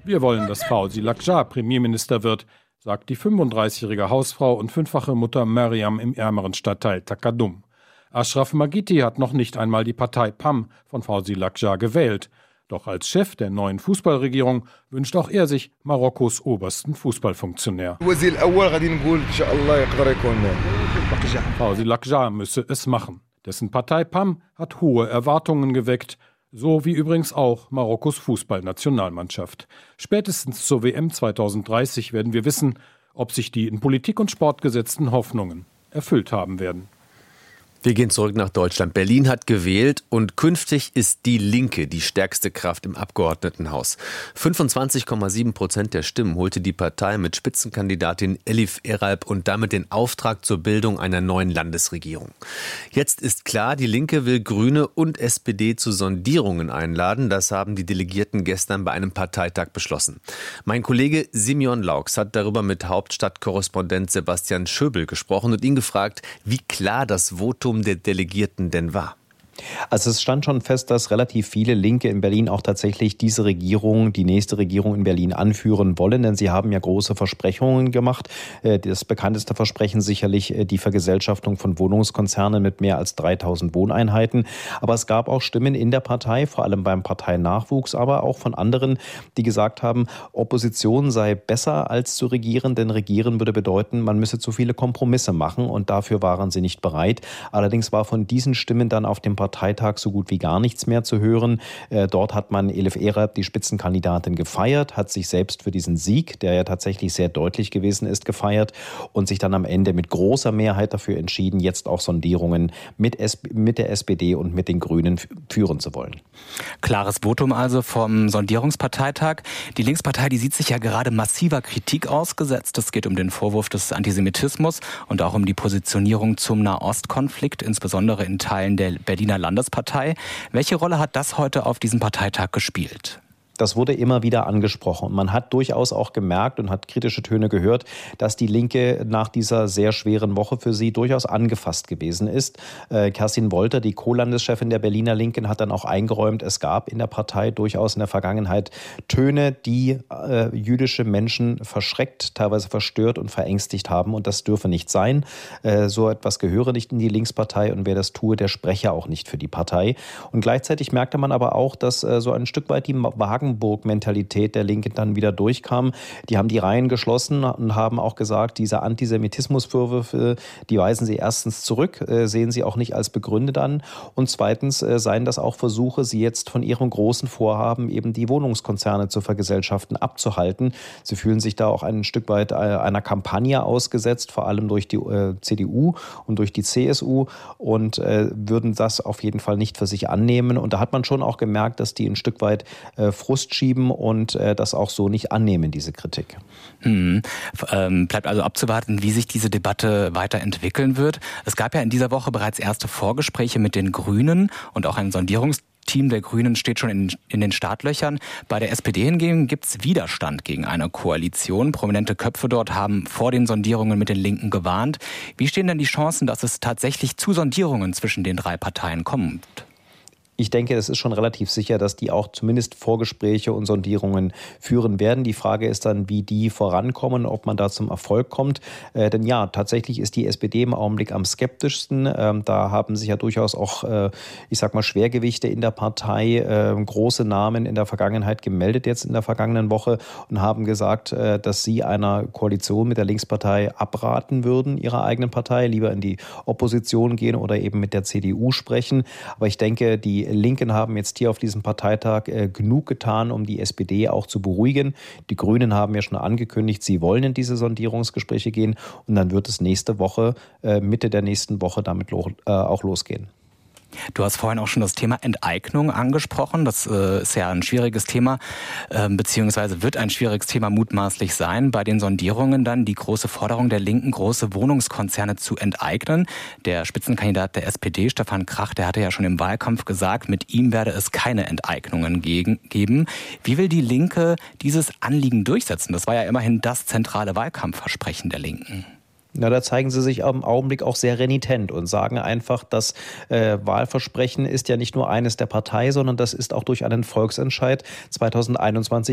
Wir wollen, dass Fawzi Lakjar Premierminister wird, sagt die 35-jährige Hausfrau und fünffache Mutter Mariam im ärmeren Stadtteil Takadum. Ashraf Magiti hat noch nicht einmal die Partei PAM von Fawzi Lakjar gewählt. Doch als Chef der neuen Fußballregierung wünscht auch er sich Marokkos obersten Fußballfunktionär. Fawzi Lakjar müsse es machen. Dessen Partei PAM hat hohe Erwartungen geweckt, so wie übrigens auch Marokkos Fußballnationalmannschaft. Spätestens zur WM 2030 werden wir wissen, ob sich die in Politik und Sport gesetzten Hoffnungen erfüllt haben werden. Wir gehen zurück nach Deutschland. Berlin hat gewählt und künftig ist die Linke die stärkste Kraft im Abgeordnetenhaus. 25,7% der Stimmen holte die Partei mit Spitzenkandidatin Elif Eralp und damit den Auftrag zur Bildung einer neuen Landesregierung. Jetzt ist klar, die Linke will Grüne und SPD zu Sondierungen einladen. Das haben die Delegierten gestern bei einem Parteitag beschlossen. Mein Kollege Simeon Laux hat darüber mit Hauptstadtkorrespondent Sebastian Schöbel gesprochen und ihn gefragt, wie klar das Votum der Delegierten denn war. Also es stand schon fest, dass relativ viele Linke in Berlin auch tatsächlich diese Regierung, die nächste Regierung in Berlin anführen wollen, denn sie haben ja große Versprechungen gemacht. Das bekannteste Versprechen sicherlich die Vergesellschaftung von Wohnungskonzernen mit mehr als 3000 Wohneinheiten. Aber es gab auch Stimmen in der Partei, vor allem beim Parteinachwuchs, aber auch von anderen, die gesagt haben, Opposition sei besser als zu regieren, denn regieren würde bedeuten, man müsse zu viele Kompromisse machen und dafür waren sie nicht bereit. Allerdings war von diesen Stimmen dann auf dem Parteitag so gut wie gar nichts mehr zu hören. Dort hat man Elif Eralp, die Spitzenkandidatin, gefeiert, hat sich selbst für diesen Sieg, der ja tatsächlich sehr deutlich gewesen ist, gefeiert und sich dann am Ende mit großer Mehrheit dafür entschieden, jetzt auch Sondierungen mit der SPD und mit den Grünen führen zu wollen. Klares Votum also vom Sondierungsparteitag. Die Linkspartei, die sieht sich ja gerade massiver Kritik ausgesetzt. Es geht um den Vorwurf des Antisemitismus und auch um die Positionierung zum Nahostkonflikt, insbesondere in Teilen der Berliner Landespartei. Welche Rolle hat das heute auf diesem Parteitag gespielt? Das wurde immer wieder angesprochen. Man hat durchaus auch gemerkt und hat kritische Töne gehört, dass die Linke nach dieser sehr schweren Woche für sie durchaus angefasst gewesen ist. Kerstin Wolter, die Co-Landeschefin der Berliner Linken, hat dann auch eingeräumt, es gab in der Partei durchaus in der Vergangenheit Töne, die jüdische Menschen verschreckt, teilweise verstört und verängstigt haben. Und das dürfe nicht sein. So etwas gehöre nicht in die Linkspartei und wer das tue, der spreche auch nicht für die Partei. Und gleichzeitig merkte man aber auch, dass so ein Stück weit die Wagenburg-Mentalität der Linken dann wieder durchkam. Die haben die Reihen geschlossen und haben auch gesagt, diese Antisemitismusvorwürfe, die weisen sie erstens zurück, sehen sie auch nicht als begründet an. Und zweitens seien das auch Versuche, sie jetzt von ihrem großen Vorhaben, eben die Wohnungskonzerne zu vergesellschaften, abzuhalten. Sie fühlen sich da auch ein Stück weit einer Kampagne ausgesetzt, vor allem durch die CDU und durch die CSU und würden das auf jeden Fall nicht für sich annehmen. Und da hat man schon auch gemerkt, dass die ein Stück weit Frust schieben und das auch so nicht annehmen, diese Kritik. Bleibt also abzuwarten, wie sich diese Debatte weiterentwickeln wird. Es gab ja in dieser Woche bereits erste Vorgespräche mit den Grünen und auch ein Sondierungsteam der Grünen steht schon in den Startlöchern. Bei der SPD hingegen gibt es Widerstand gegen eine Koalition. Prominente Köpfe dort haben vor den Sondierungen mit den Linken gewarnt. Wie stehen denn die Chancen, dass es tatsächlich zu Sondierungen zwischen den drei Parteien kommt? Ich denke, es ist schon relativ sicher, dass die auch zumindest Vorgespräche und Sondierungen führen werden. Die Frage ist dann, wie die vorankommen, ob man da zum Erfolg kommt. Denn ja, tatsächlich ist die SPD im Augenblick am skeptischsten. Da haben sich ja durchaus auch, Schwergewichte in der Partei, große Namen in der Vergangenheit gemeldet, jetzt in der vergangenen Woche, und haben gesagt, dass sie einer Koalition mit der Linkspartei abraten würden, ihrer eigenen Partei, lieber in die Opposition gehen oder eben mit der CDU sprechen. Aber ich denke, die Linken haben jetzt hier auf diesem Parteitag genug getan, um die SPD auch zu beruhigen. Die Grünen haben ja schon angekündigt, sie wollen in diese Sondierungsgespräche gehen. Und dann wird es nächste Woche, Mitte der nächsten Woche damit auch losgehen. Du hast vorhin auch schon das Thema Enteignung angesprochen. Das ist ja ein schwieriges Thema, beziehungsweise wird ein schwieriges Thema mutmaßlich sein. Bei den Sondierungen dann die große Forderung der Linken, große Wohnungskonzerne zu enteignen. Der Spitzenkandidat der SPD, Stefan Krach, der hatte ja schon im Wahlkampf gesagt, mit ihm werde es keine Enteignungen geben. Wie will die Linke dieses Anliegen durchsetzen? Das war ja immerhin das zentrale Wahlkampfversprechen der Linken. Na, da zeigen sie sich im Augenblick auch sehr renitent und sagen einfach, das Wahlversprechen ist ja nicht nur eines der Partei, sondern das ist auch durch einen Volksentscheid 2021